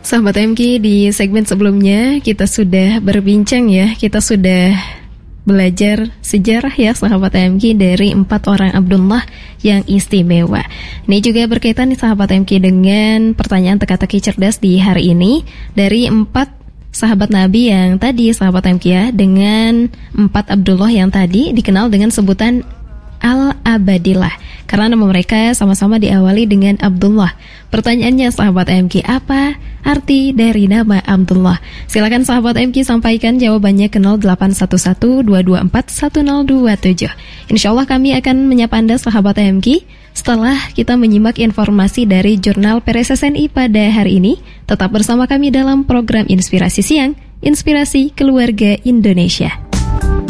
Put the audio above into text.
Sahabat MK, di segmen sebelumnya kita sudah berbincang ya, kita sudah belajar sejarah ya sahabat MK dari 4 orang Abdullah yang istimewa. Ini juga berkaitan nih sahabat MK dengan pertanyaan teka-teki cerdas di hari ini dari 4 sahabat Nabi yang tadi sahabat MK ya, dengan 4 Abdullah yang tadi dikenal dengan sebutan Al-Abadillah karena nama mereka sama-sama diawali dengan Abdullah. Pertanyaannya sahabat MK, apa arti dari nama Abdullah? Silakan sahabat MK sampaikan jawabannya ke 0811-224-1027. Insyaallah kami akan menyapa Anda sahabat MK setelah kita menyimak informasi dari Jurnal PRSSNI pada hari ini. Tetap bersama kami dalam program Inspirasi Siang, Inspirasi Keluarga Indonesia.